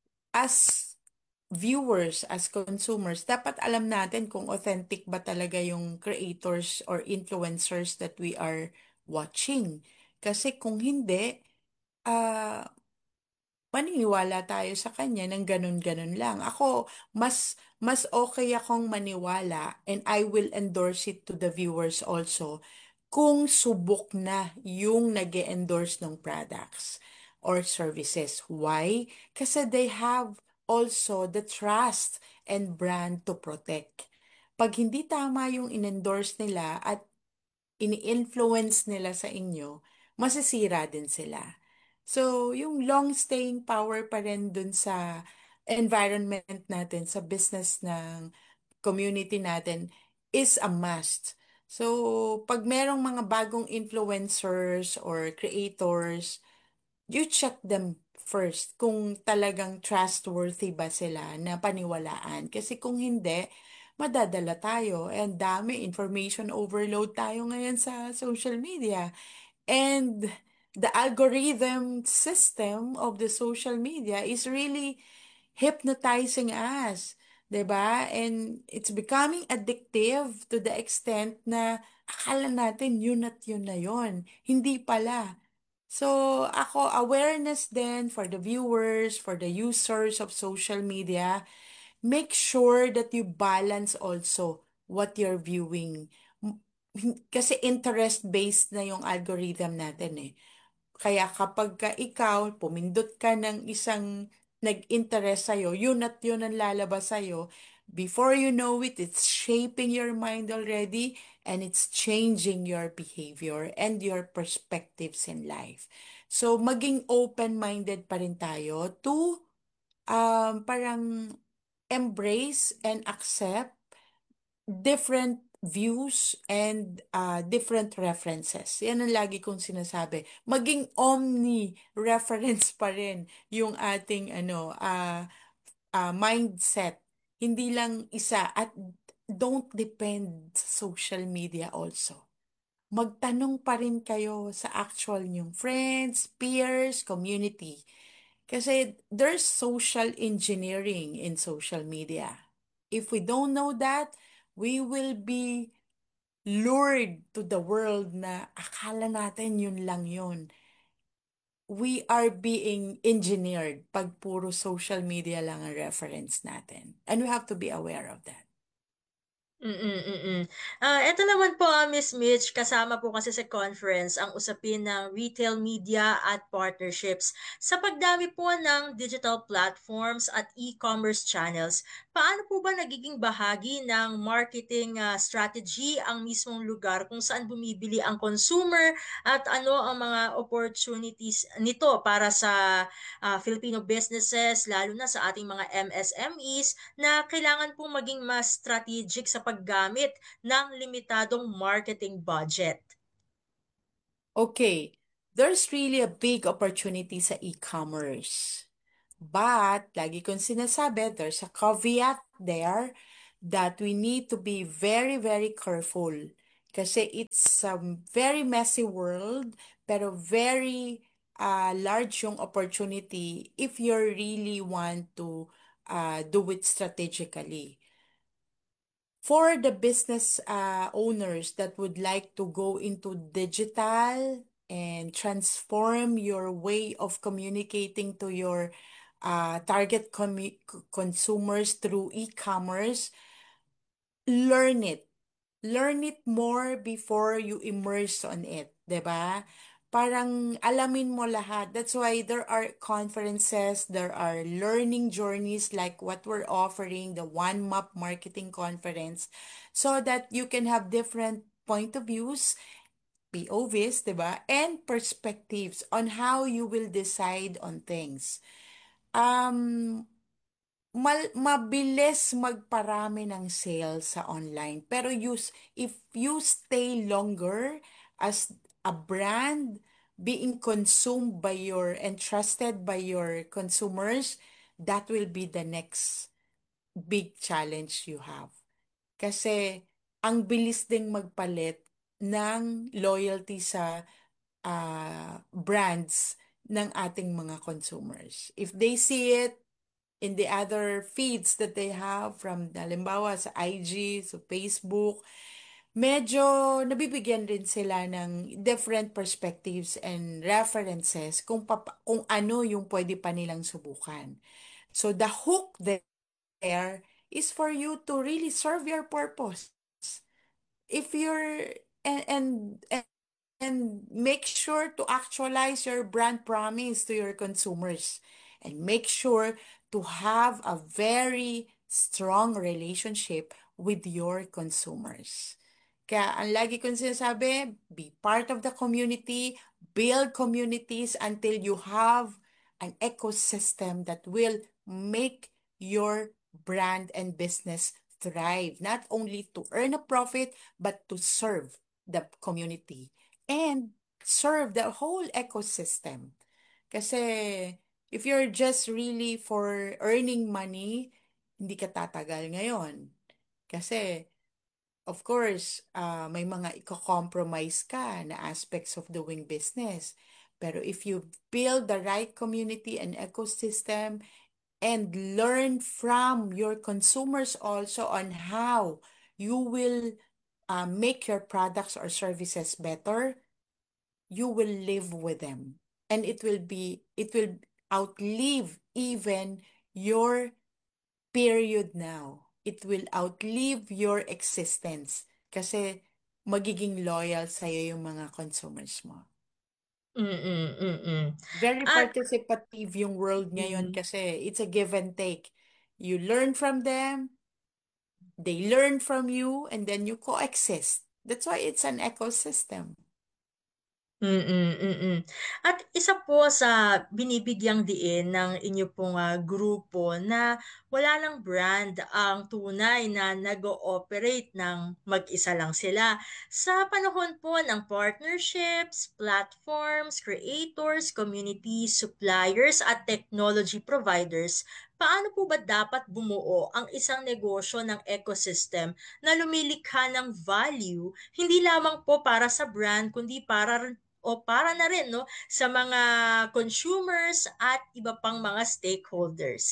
As viewers, as consumers, dapat alam natin kung authentic ba talaga yung creators or influencers that we are watching. Kasi kung hindi, ah maniniwala tayo sa kanya ng ganun-ganun lang. Ako, mas mas okay akong maniwala and I will endorse it to the viewers also kung subok na yung nag endorse ng products or services. Why? Kasi they have also the trust and brand to protect. Pag hindi tama yung in-endorse nila at ini-influence nila sa inyo, masisira din sila. So, yung long-staying power pa rin dun sa environment natin, sa business ng community natin, is a must. So, pag merong mga bagong influencers or creators, you check them first kung talagang trustworthy ba sila na paniwalaan. Kasi kung hindi, madadala tayo. And dami, information overload tayo ngayon sa social media. And the algorithm system of the social media is really hypnotizing us. 'Di ba? And it's becoming addictive to the extent na akala natin yun at yun na yun. Hindi pala. So, ako, awareness din for the viewers, for the users of social media, make sure that you balance also what you're viewing. M- Kasi interest-based na yung algorithm natin eh. Kaya kapag ka ikaw, pumindot ka ng isang nag-interest sa'yo, yun at yun ang lalabas sa'yo. Before you know it, it's shaping your mind already and it's changing your behavior and your perspectives in life. So, maging open-minded pa rin tayo to um, parang embrace and accept different views and uh, different references. Yan ang lagi kong sinasabi. Maging omni-reference pa rin yung ating ano, uh, uh, mindset. Hindi lang isa at don't depend sa social media also. Magtanong pa rin kayo sa actual nyong friends, peers, community. Kasi there's social engineering in social media. If we don't know that, we will be lured to the world na akala natin yun lang yun. We are being engineered pag puro social media lang ang reference natin. And we have to be aware of that. Mm, mm. Ah, eto naman po, ah, Miss Mitch, kasama po kasi sa conference ang usapin ng retail media at partnerships. Sa pagdami po ng digital platforms at e-commerce channels, paano po ba nagiging bahagi ng marketing ah, strategy ang mismong lugar kung saan bumibili ang consumer at ano ang mga opportunities nito para sa ah, Filipino businesses, lalo na sa ating mga M S M Es na kailangan pong maging mas strategic sa paggamit ng limitadong marketing budget. Okay, there's really a big opportunity sa e-commerce. But, lagi kong sinasabi, there's a caveat there that we need to be very, very careful. Kasi it's a very messy world, pero very uh, large yung opportunity if you really want to uh, do it strategically. For the business uh, owners that would like to go into digital and transform your way of communicating to your uh, target commu- consumers through e-commerce, learn it. Learn it more before you immerse on it, 'di ba? Parang alamin mo lahat. That's why there are conferences, there are learning journeys like what we're offering, the One Map Marketing Conference, so that you can have different point of views, P O Vs, 'di ba? And perspectives on how you will decide on things. Um, mal mabilis magparami ng sales sa online. Pero you, s- if you stay longer as a brand being consumed by your and trusted by your consumers, that will be the next big challenge you have. Kasi ang bilis ding magpalit ng loyalty sa ah, brands ng ating mga consumers. If they see it in the other feeds that they have from halimbawa sa I G, sa Facebook, medyo nabibigyan rin sila ng different perspectives and references kung papa, kung ano yung pwede pa nilang subukan. So the hook there is for you to really serve your purpose. If you're and and and make sure to actualize your brand promise to your consumers and make sure to have a very strong relationship with your consumers. Kaya ang lagi kong sinasabi, be part of the community, build communities until you have an ecosystem that will make your brand and business thrive, not only to earn a profit, but to serve the community and serve the whole ecosystem. Kasi if you're just really for earning money, hindi ka tatagal ngayon. Kasi of course, uh, may mga iko-compromise ka na aspects of doing business. Pero if you build the right community and ecosystem and learn from your consumers also on how you will uh, make your products or services better, you will live with them. And it will be, it will outlive even your period now. It will outlive your existence kasi magiging loyal sa'yo yung mga consumers mo. Mm, mm. Very At participative yung world ngayon mm, kasi it's a give and take. You learn from them, they learn from you, and then you coexist. That's why it's an ecosystem. mm, mm. At isa po sa binibigyang diin ng inyo pong ah, grupo na wala ng brand ang tunay na nag-ooperate ng mag-isa lang sila. Sa panahon po ng partnerships, platforms, creators, communities, suppliers at technology providers, paano po ba dapat bumuo ang isang negosyo ng ecosystem na lumilikha ng value, hindi lamang po para sa brand, kundi para o para na rin 'no, sa mga consumers at iba pang mga stakeholders.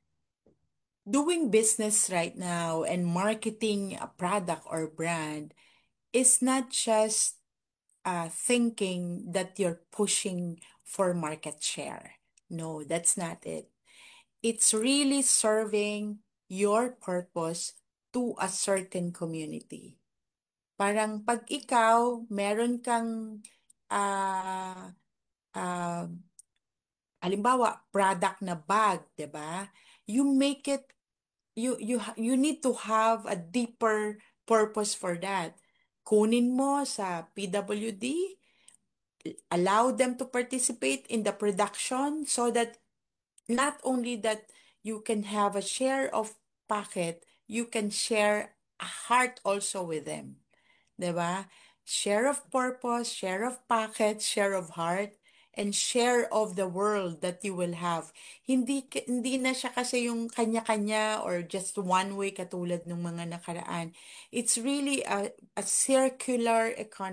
Doing business right now and marketing a product or brand is not just uh, thinking that you're pushing for market share. No, that's not it. It's really serving your purpose to a certain community. Parang pag ikaw, meron kang ah ah, halimbawa, product na bag, 'di ba? You make it you you ha- you need to have a deeper purpose for that. Kunin mo sa P W D, allow them to participate in the production so that not only that you can have a share of packet, you can share a heart also with them. 'Di ba? Share of purpose, share of packet, share of heart, and share of the world that you will have. Hindi k- hindi na siya kasi yung kanya-kanya or just one way katulad ng mga nakaraan. It's really a, a circular economy.